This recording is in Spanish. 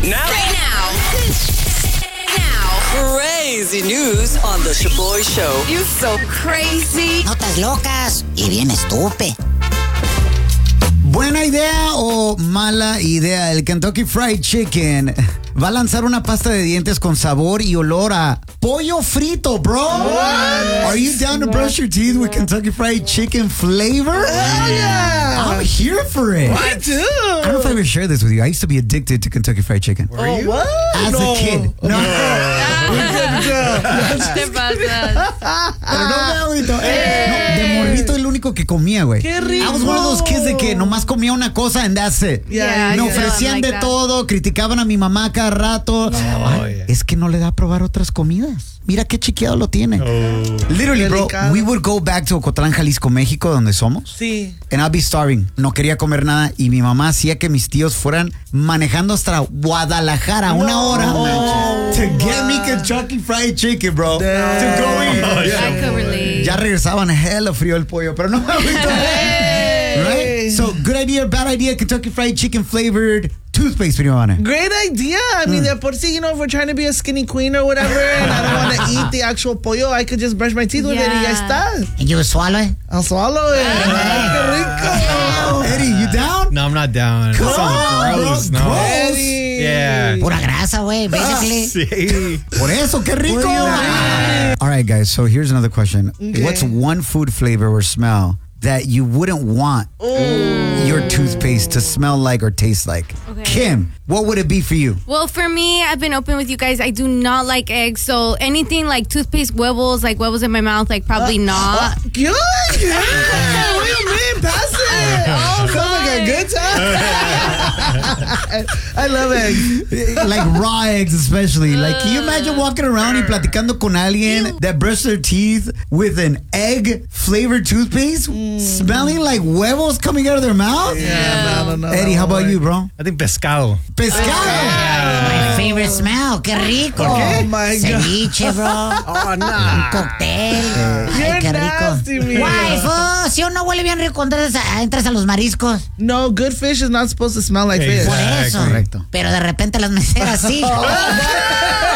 Right now. Crazy news on the Shaboy Show. You so crazy. Notas locas y bien estúpido. ¿Buena idea o mala idea? El Kentucky Fried Chicken va a lanzar una pasta de dientes con sabor y olor a pollo frito, bro. What? Are you down to brush your teeth with Kentucky Fried Chicken flavor? Hell yeah. I'm here for it. Me too. I don't know if I ever shared this with you. I used to be addicted to Kentucky Fried Chicken. Were you? What? As a kid. No. ¿Qué pasa? Pero no me agüito. De morrito el único que comía, güey. ¡Qué rico! I was one of those kids de que nomás comía una cosa and that's it. Yeah, Me yeah. ofrecían like de that. todo, criticaban a mi mamá cada rato. Ay, es que no le da a probar otras comidas. Mira qué chiqueado lo tiene. Literally, bro, Delicado. we would go back to Ocotlán, Jalisco, México, donde somos. Sí. And I'd be starving. No quería comer nada y mi mamá hacía que mis tíos fueran manejando hasta Guadalajara una hora to get me Kentucky Fried Chicken, bro. To go eat. I could relate. Ya regresaban hella frío el pollo, pero no me agüito. Right? So, good idea or bad idea, Kentucky Fried Chicken flavored toothpaste, prima Vane. Great idea. I mean, de por sí, if we're trying to be a skinny queen or whatever, and I don't want to eat the actual pollo, I could just brush my teeth with it y ya está. And you swallow it? I'll swallow it. Ay, qué rico. Eddie, you down? No, I'm not down. Come That sounds on, gross. bro. No. Eddie. Yeah. Pura grasa, güey, basically. Sí. Por eso, qué rico. What do you mean? All right, guys, so here's another question. Okay. What's one food flavor or smell that you wouldn't want your toothpaste to smell like or taste like? Okay. Kim, what would it be for you? Well, for me, I've been open with you guys. I do not like eggs, so anything like toothpaste, huevos, like huevos in my mouth, like probably not. Good. Yeah. What do you mean? Pass it. Oh, sounds like a good time. I love eggs. Like raw eggs, especially. Like, can you imagine walking around y platicando con alguien that brushed their teeth with an egg-flavored toothpaste, smelling like huevos coming out of their mouth? Yeah, no. Eddie, how about you, bro? I think pescado. Pescado. My favorite smell, qué rico. Oh, my God. Ceviche, bro. Oh, Un nah. cóctel. You're Ay, qué nasty, rico. man. Guay, ¿sí o no huele bien rico cuando entras a los mariscos? No, good fish is not supposed to smell like fish. Por eso. Exactly. Correcto. Pero de repente las meseras sí.